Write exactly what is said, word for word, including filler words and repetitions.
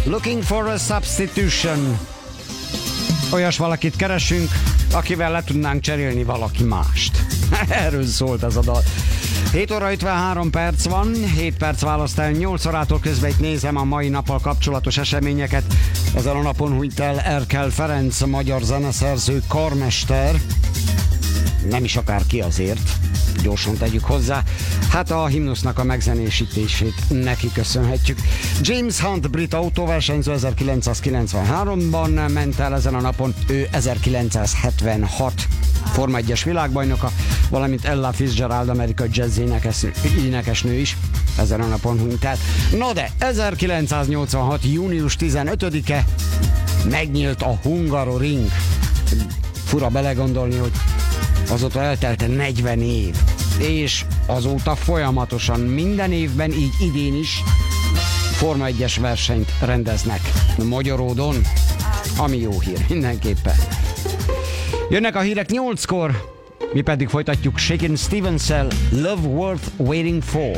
Looking for a substitution. Olyas valakit keresünk, akivel le tudnánk cserélni valaki mást. Erről szólt ez a dal. hét óra ötvenhárom perc van, hét perc választ el nyolc órától, közben itt nézem a mai nappal kapcsolatos eseményeket. Ezen a napon hunyt el Erkel Ferenc, magyar zeneszerző, karmester. Nem is akárki azért, gyorsan tegyük hozzá. Hát a himnusznak a megzenésítését neki köszönhetjük. James Hunt, brit autóversenyző, ezerkilencszázkilencvenháromban ment el ezen a napon, ő ezerkilencszázhetvenhat Forma egyes világbajnoka, valamint Ella Fitzgerald, amerikai jazz énekesnő, énekesnő is ezen a napon hunyt el. No de ezerkilencszáznyolcvanhat június tizenötödike megnyílt a Hungaroring. Fura belegondolni, hogy azóta eltelt negyven év, és azóta folyamatosan minden évben, így idén is Forma egyes versenyt rendeznek Magyaródon, ami jó hír mindenképpen. Jönnek a hírek nyolckor, mi pedig folytatjuk Shakin' Stevens-szel, Love Worth Waiting For.